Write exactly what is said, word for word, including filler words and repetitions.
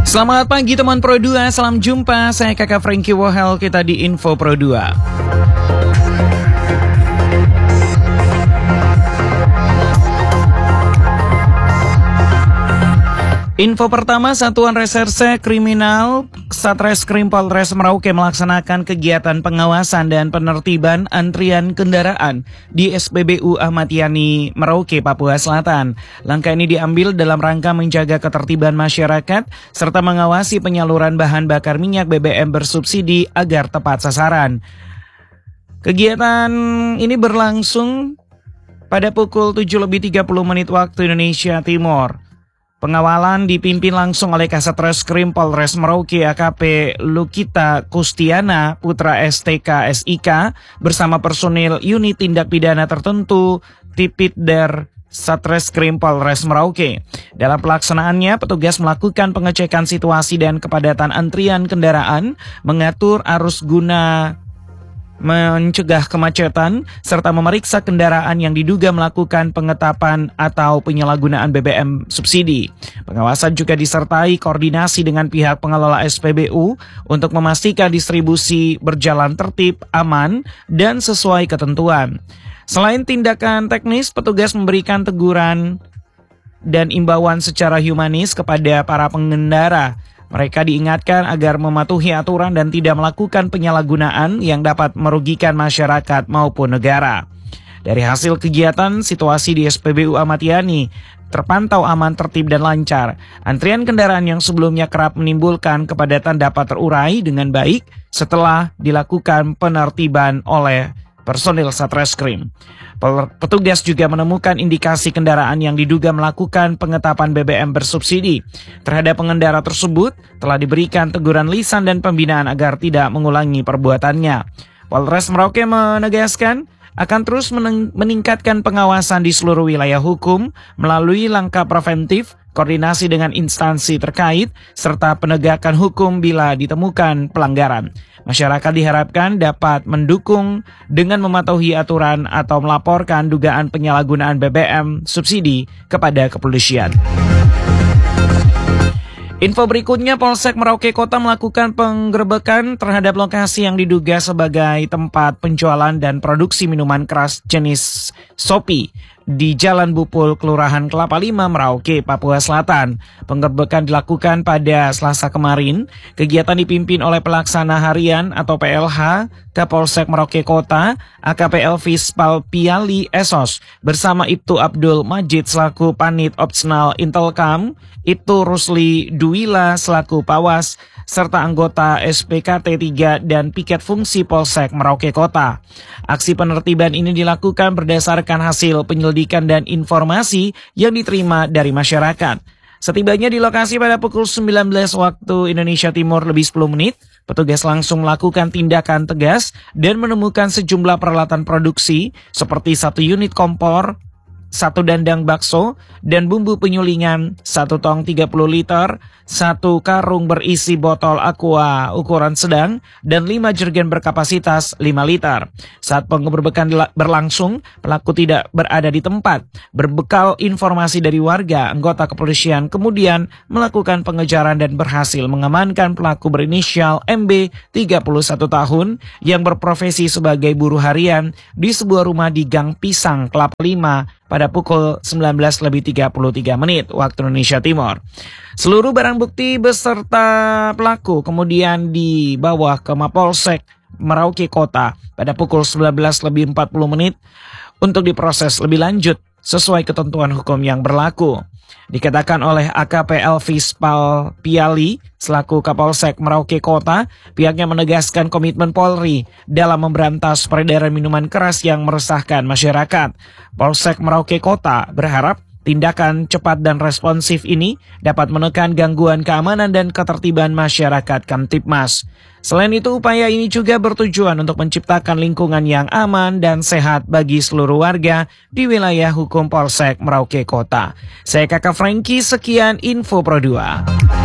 Selamat pagi teman Pro dua, salam jumpa. Saya Kakak Frankie Wohel, kita di Info Pro dua. Info pertama, Satuan Reserse Kriminal Satreskrim Polres Merauke melaksanakan kegiatan pengawasan dan penertiban antrian kendaraan di S P B U Ahmad Yani, Merauke, Papua Selatan. Langkah ini diambil dalam rangka menjaga ketertiban masyarakat serta mengawasi penyaluran bahan bakar minyak B B M bersubsidi agar tepat sasaran. Kegiatan ini berlangsung pada pukul tujuh lebih tiga puluh menit waktu Indonesia Timur. Pengawalan dipimpin langsung oleh Kasat Reskrim Polres Merauke A K P Lukita Kustiana Putra S T K S I K bersama personil unit tindak pidana tertentu Tipidder Satreskrim Polres Merauke. Dalam pelaksanaannya, petugas melakukan pengecekan situasi dan kepadatan antrian kendaraan, mengatur arus guna mencegah kemacetan, serta memeriksa kendaraan yang diduga melakukan pengetapan atau penyalahgunaan B B M subsidi. Pengawasan juga disertai koordinasi dengan pihak pengelola S P B U untuk memastikan distribusi berjalan tertib, aman, dan sesuai ketentuan. Selain tindakan teknis, petugas memberikan teguran dan imbauan secara humanis kepada para pengendara. Mereka diingatkan agar mematuhi aturan dan tidak melakukan penyalahgunaan yang dapat merugikan masyarakat maupun negara. Dari hasil kegiatan, situasi di S P B U Ahmad Yani terpantau aman, tertib, dan lancar. Antrian kendaraan yang sebelumnya kerap menimbulkan kepadatan dapat terurai dengan baik setelah dilakukan penertiban oleh personil Satreskrim. Petugas juga menemukan indikasi kendaraan yang diduga melakukan pengetapan B B M bersubsidi. Terhadap pengendara tersebut telah diberikan teguran lisan dan pembinaan agar tidak mengulangi perbuatannya. Polres Merauke menegaskan akan terus meningkatkan pengawasan di seluruh wilayah hukum melalui langkah preventif, koordinasi dengan instansi terkait, serta penegakan hukum bila ditemukan pelanggaran. Masyarakat diharapkan dapat mendukung dengan mematuhi aturan atau melaporkan dugaan penyalahgunaan B B M subsidi kepada kepolisian. Info berikutnya, Polsek Merauke Kota melakukan penggerebekan terhadap lokasi yang diduga sebagai tempat penjualan dan produksi minuman keras jenis Sopi di Jalan Bupul, Kelurahan Kelapa Lima, Merauke, Papua Selatan. Penggerebekan dilakukan pada Selasa kemarin. Kegiatan dipimpin oleh pelaksana harian atau P L H Kapolsek Merauke Kota, A K P Elvis Palpiali Esos, bersama Ibtu Abdul Majid selaku Panit Opsional Intelkam, Ibtu Rusli Duwila selaku Pawas, serta anggota S P K T tiga dan piket fungsi Polsek Merauke Kota. Aksi penertiban ini dilakukan berdasarkan hasil penyelidikan dan informasi yang diterima dari masyarakat. Setibanya di lokasi pada pukul sembilan belas waktu Indonesia Timur lebih sepuluh menit, petugas langsung melakukan tindakan tegas dan menemukan sejumlah peralatan produksi seperti satu unit kompor, satu dandang bakso, dan bumbu penyulingan, satu tong tiga puluh liter, satu karung berisi botol aqua ukuran sedang, dan lima jerigen berkapasitas lima liter. Saat penggerebekan berlangsung, pelaku tidak berada di tempat. Berbekal informasi dari warga, anggota kepolisian kemudian melakukan pengejaran dan berhasil mengamankan pelaku berinisial M B, tiga puluh satu tahun, yang berprofesi sebagai buruh harian di sebuah rumah di Gang Pisang, Kelapa Lima, pada pukul sembilan belas lebih tiga puluh tiga menit waktu Indonesia Timur. Seluruh barang bukti beserta pelaku kemudian dibawa ke Mapolsek Merauke Kota pada pukul sembilan belas lebih empat puluh menit untuk diproses lebih lanjut sesuai ketentuan hukum yang berlaku. Dikatakan oleh A K P Elvis Palpiali selaku Kapolsek Merauke Kota, pihaknya menegaskan komitmen Polri dalam memberantas peredaran minuman keras yang meresahkan masyarakat. Polsek Merauke Kota berharap tindakan cepat dan responsif ini dapat menekan gangguan keamanan dan ketertiban masyarakat Kamtibmas. Selain itu, upaya ini juga bertujuan untuk menciptakan lingkungan yang aman dan sehat bagi seluruh warga di wilayah hukum Polsek Merauke Kota. Saya Kakak Frankie, sekian Info Pro dua.